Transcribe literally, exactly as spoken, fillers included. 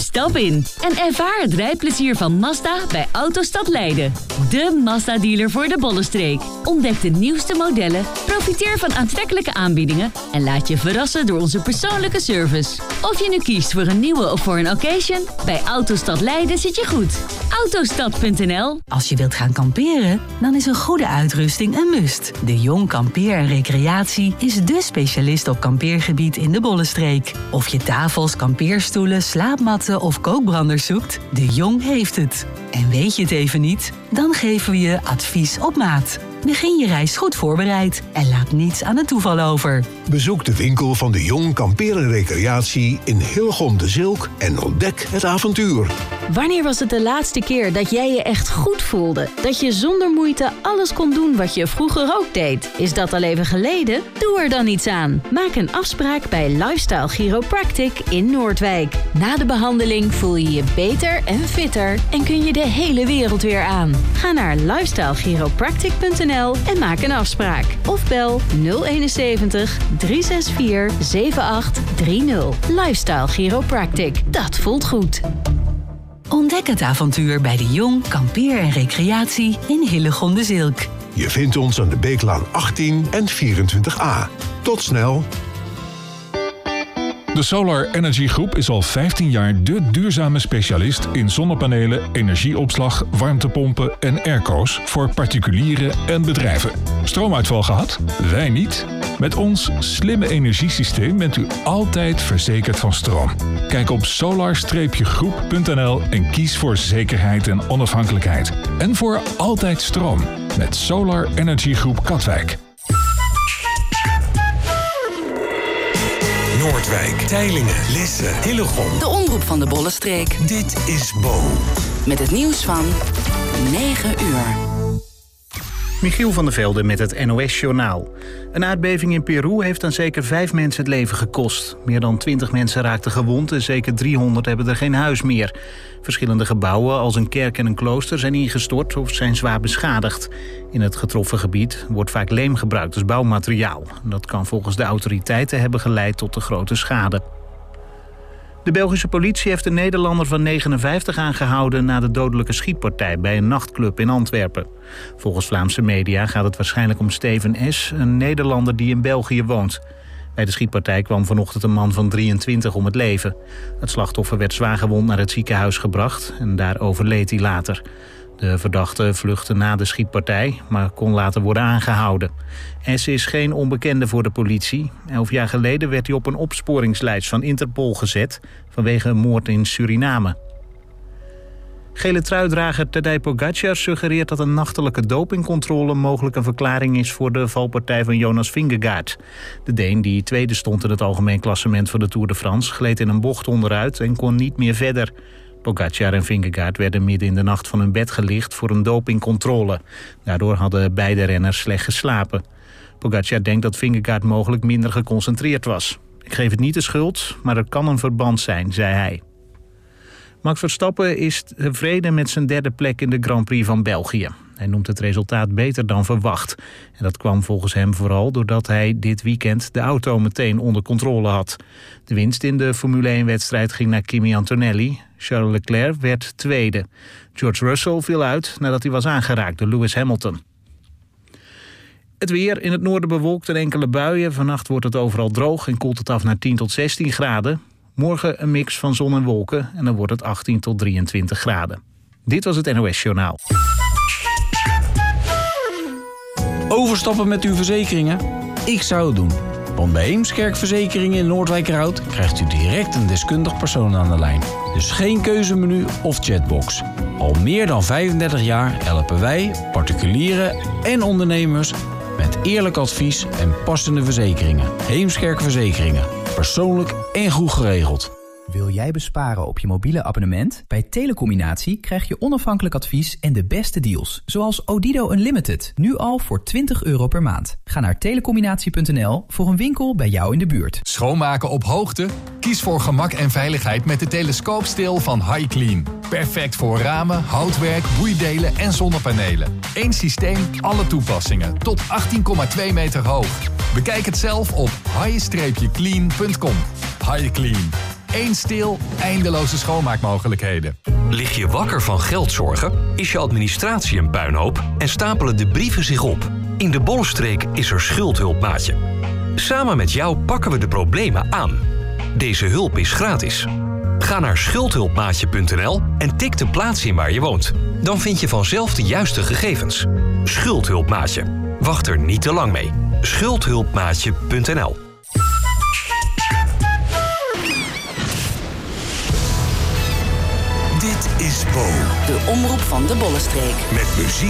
Stap in en ervaar het rijplezier van Mazda bij Autostad Leiden. De Mazda-dealer voor de Bollenstreek. Ontdek de nieuwste modellen, profiteer van aantrekkelijke aanbiedingen en laat je verrassen door onze persoonlijke service. Of je nu kiest voor een nieuwe of voor een occasion, bij Autostad Leiden zit je goed. Autostad punt n l. Als je wilt gaan kamperen, dan is een goede uitrusting een must. De Jong Kampeer en Recreatie is dé specialist op kampeergebied in de Bollenstreek. Of je tafels, kampeerstoelen, slaapmatten of kookbranders zoekt, De Jong heeft het. En weet je het even niet? Dan geven we je advies op maat. Begin je reis goed voorbereid en laat niets aan het toeval over. Bezoek de winkel van De Jong Kampeer en Recreatie in Hillegom de Zilk en ontdek het avontuur. Wanneer was het de laatste keer dat jij je echt goed voelde? Dat je zonder moeite alles kon doen wat je vroeger ook deed? Is dat al even geleden? Doe er dan iets aan. Maak een afspraak bij Lifestyle Chiropractic in Noordwijk. Na de behandeling voel je je beter en fitter en kun je de hele wereld weer aan. Ga naar lifestyle chiropractic punt n l en maak een afspraak. Of bel nul eenenzeventig, drie zes vier, zeven acht drie nul. Lifestyle Chiropractic. Dat voelt goed. Ontdek het avontuur bij De Jong Kampeer en Recreatie in Hillegom de Zilk. Je vindt ons aan de Beeklaan achttien en vierentwintig a. Tot snel! De Solar Energy Groep is al vijftien jaar de duurzame specialist in zonnepanelen, energieopslag, warmtepompen en airco's voor particulieren en bedrijven. Stroomuitval gehad? Wij niet. Met ons slimme energiesysteem bent u altijd verzekerd van stroom. Kijk op solar groep punt n l en kies voor zekerheid en onafhankelijkheid. En voor altijd stroom met Solar Energy Groep Katwijk. Noordwijk, Teylingen, Lisse, Hillegom. De omroep van de Bollenstreek. Dit is Bo. Met het nieuws van negen uur. Michiel van der Velde met het N O S-journaal. Een aardbeving in Peru heeft aan zeker vijf mensen het leven gekost. Meer dan twintig mensen raakten gewond en zeker driehonderd hebben er geen huis meer. Verschillende gebouwen, als een kerk en een klooster, zijn ingestort of zijn zwaar beschadigd. In het getroffen gebied wordt vaak leem gebruikt als bouwmateriaal. Dat kan volgens de autoriteiten hebben geleid tot de grote schade. De Belgische politie heeft een Nederlander van negenenvijftig aangehouden na de dodelijke schietpartij bij een nachtclub in Antwerpen. Volgens Vlaamse media gaat het waarschijnlijk om Steven S., een Nederlander die in België woont. Bij de schietpartij kwam vanochtend een man van drieëntwintig om het leven. Het slachtoffer werd zwaargewond naar het ziekenhuis gebracht en daar overleed hij later. De verdachte vluchtte na de schietpartij, maar kon later worden aangehouden. S is geen onbekende voor de politie. Elf jaar geleden werd hij op een opsporingslijst van Interpol gezet vanwege een moord in Suriname. Gele truidrager Tadej Pogačar suggereert dat een nachtelijke dopingcontrole mogelijk een verklaring is voor de valpartij van Jonas Vingegaard. De Deen, die tweede stond in het algemeen klassement van de Tour de France, gleed in een bocht onderuit en kon niet meer verder. Pogačar en Vingegaard werden midden in de nacht van hun bed gelicht voor een dopingcontrole. Daardoor hadden beide renners slecht geslapen. Pogačar denkt dat Vingegaard mogelijk minder geconcentreerd was. Ik geef het niet de schuld, maar er kan een verband zijn, zei hij. Max Verstappen is tevreden met zijn derde plek in de Grand Prix van België. Hij noemt het resultaat beter dan verwacht. En dat kwam volgens hem vooral doordat hij dit weekend de auto meteen onder controle had. De winst in de Formule één-wedstrijd ging naar Kimi Antonelli. Charles Leclerc werd tweede. George Russell viel uit nadat hij was aangeraakt door Lewis Hamilton. Het weer, in het noorden bewolkt en enkele buien. Vannacht wordt het overal droog en koelt het af naar tien tot zestien graden. Morgen een mix van zon en wolken en dan wordt het achttien tot drieëntwintig graden. Dit was het N O S-journaal. Overstappen met uw verzekeringen? Ik zou het doen. Want bij Heemskerk Verzekeringen in Noordwijkerhout krijgt u direct een deskundig persoon aan de lijn. Dus geen keuzemenu of chatbox. Al meer dan vijfendertig jaar helpen wij, particulieren en ondernemers met eerlijk advies en passende verzekeringen. Heemskerk Verzekeringen. Persoonlijk en goed geregeld. Wil jij besparen op je mobiele abonnement? Bij Telecombinatie krijg je onafhankelijk advies en de beste deals. Zoals Odido Unlimited, nu al voor twintig euro per maand. Ga naar telecombinatie punt n l voor een winkel bij jou in de buurt. Schoonmaken op hoogte? Kies voor gemak en veiligheid met de telescoopsteel van HiClean. Perfect voor ramen, houtwerk, boeidelen en zonnepanelen. Eén systeem, alle toepassingen. Tot achttien komma twee meter hoog. Bekijk het zelf op hi dash clean punt com. HiClean. Eén stil, eindeloze schoonmaakmogelijkheden. Lig je wakker van geldzorgen? Is je administratie een puinhoop? En stapelen de brieven zich op? In de Bollenstreek is er Schuldhulpmaatje. Samen met jou pakken we de problemen aan. Deze hulp is gratis. Ga naar schuldhulpmaatje punt n l en tik de plaats in waar je woont. Dan vind je vanzelf de juiste gegevens. Schuldhulpmaatje. Wacht er niet te lang mee. schuldhulpmaatje punt n l. Dit is Bo. De omroep van de Bollenstreek. Met muziek